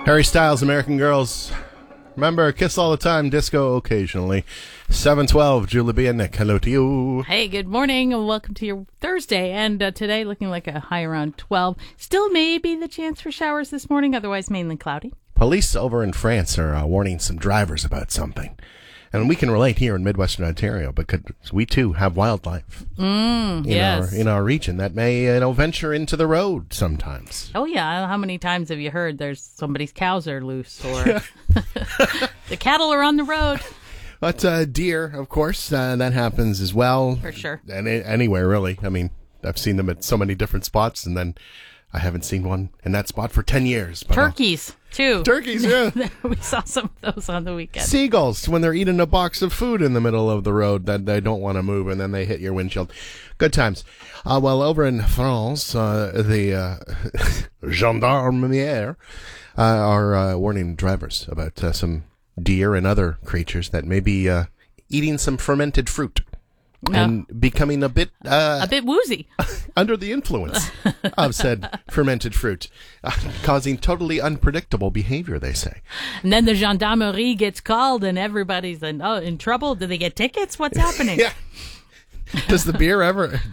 Harry Styles, American Girls. Remember, kiss all the time, disco occasionally. 7:12, Julie B. and Nick. Hello to you. Hey, good morning, and welcome to your Thursday. And today, looking like a high around 12. Still maybe the chance for showers this morning, otherwise mainly cloudy. Police over in France are warning some drivers about something. And we can relate here in Midwestern Ontario because we, too, have wildlife in our region that may venture into the road sometimes. Oh, yeah. How many times have you heard there's somebody's cows are loose or the cattle are on the road? But deer, of course, that happens as well. For sure. And anywhere, really. I mean, I've seen them at so many different spots, and then I haven't seen one in that spot for 10 years. But turkeys, too. Turkeys, yeah. We saw some of those on the weekend. Seagulls, when they're eating a box of food in the middle of the road that they don't want to move, and then they hit your windshield. Good times. Well, over in France, the gendarmerie are warning drivers about some deer and other creatures that may be eating some fermented fruit. And becoming a bit woozy under the influence of said fermented fruit, causing totally unpredictable behavior, they say. And then the gendarmerie gets called and everybody's in trouble. Do they get tickets? What's happening? Yeah. Does the deer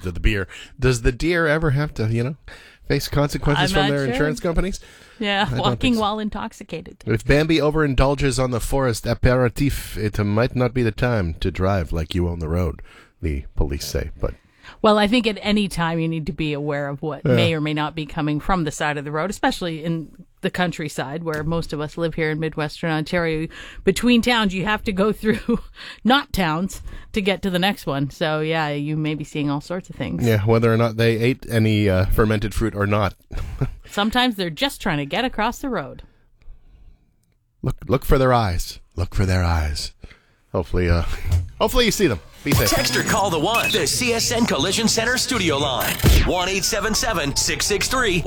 ever have to, face consequences from their insurance companies? Yeah, walking while intoxicated. If Bambi overindulges on the forest aperitif, it might not be the time to drive like you own the road, the police say. Well, I think at any time you need to be aware of what may or may not be coming from the side of the road, especially in the countryside where most of us live here in Midwestern Ontario. Between towns, you have to go through not towns to get to the next one. So, yeah, you may be seeing all sorts of things. Yeah, whether or not they ate any fermented fruit or not. Sometimes they're just trying to get across the road. Look for their eyes. Look for their eyes. Hopefully you see them. Be safe. Text or call the CSN Collision Center studio line. 1-877-663-1017.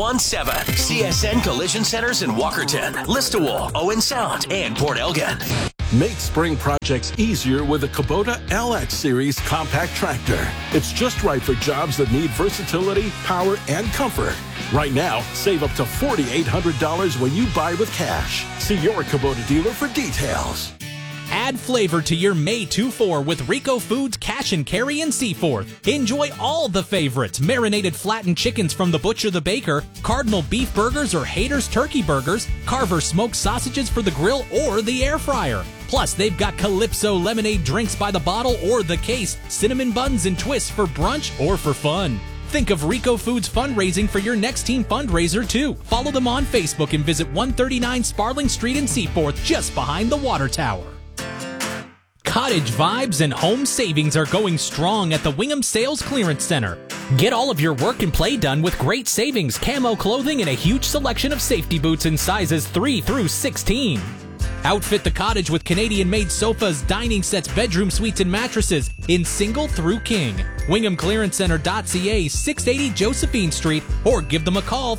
CSN Collision Centers in Walkerton, Listowel, Owen Sound, and Port Elgin. Make spring projects easier with a Kubota LX Series compact tractor. It's just right for jobs that need versatility, power, and comfort. Right now, save up to $4,800 when you buy with cash. See your Kubota dealer for details. Add flavor to your May 2-4 with Rico Foods Cash and Carry in Seaforth. Enjoy all the favorites: marinated flattened chickens from the Butcher the Baker, Cardinal beef burgers or Hader's turkey burgers, Carver smoked sausages for the grill or the air fryer. Plus, they've got Calypso lemonade drinks by the bottle or the case, cinnamon buns and twists for brunch or for fun. Think of Rico Foods fundraising for your next team fundraiser, too. Follow them on Facebook and visit 139 Sparling Street in Seaforth, just behind the water tower. Cottage vibes and home savings are going strong at the Wingham Sales Clearance Center. Get all of your work and play done with great savings, camo clothing, and a huge selection of safety boots in sizes 3 through 16. Outfit the cottage with Canadian-made sofas, dining sets, bedroom suites, and mattresses in single through king. WinghamClearanceCenter.ca, 680 Josephine Street, or give them a call,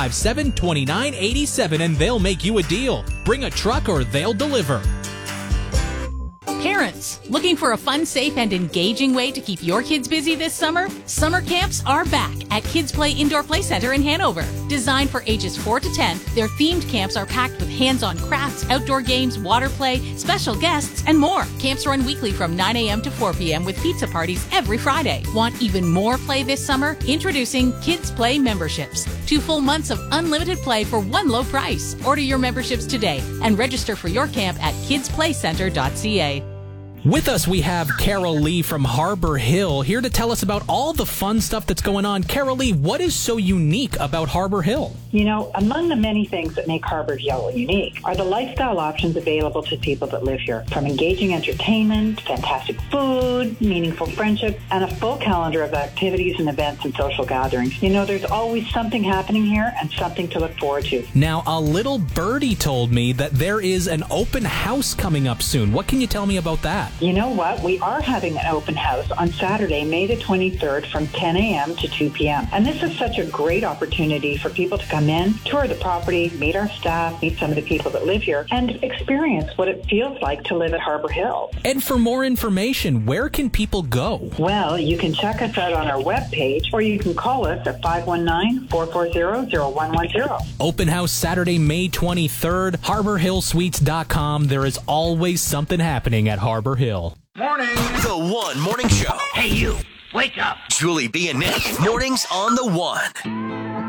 357-2987, and they'll make you a deal. Bring a truck or they'll deliver. Parents, looking for a fun, safe, and engaging way to keep your kids busy this summer? Summer camps are back at Kids Play Indoor Play Center in Hanover. Designed for ages 4 to 10, their themed camps are packed with hands-on crafts, outdoor games, water play, special guests, and more. Camps run weekly from 9 a.m. to 4 p.m. with pizza parties every Friday. Want even more play this summer? Introducing Kids Play memberships. 2 full months of unlimited play for one low price. Order your memberships today and register for your camp at kidsplaycenter.ca. With us, we have Carol Lee from Harbor Hill, here to tell us about all the fun stuff that's going on. Carol Lee, what is so unique about Harbor Hill? You know, among the many things that make Harbor Hill unique are the lifestyle options available to people that live here. From engaging entertainment, fantastic food, meaningful friendship, and a full calendar of activities and events and social gatherings. You know, there's always something happening here and something to look forward to. Now, a little birdie told me that there is an open house coming up soon. What can you tell me about that? that? You know what? We are having an open house on Saturday, May the 23rd from 10 a.m. to 2 p.m. And this is such a great opportunity for people to come in, tour the property, meet our staff, meet some of the people that live here, and experience what it feels like to live at Harbor Hill. And for more information, where can people go? Well, you can check us out on our webpage, or you can call us at 519-440-0110. Open house Saturday, May 23rd, HarborHillSuites.com. There is always something happening at Harbor Hill. Morning. The One Morning Show. Hey, you. Wake up. Julie B. and Nick. Mornings on The One.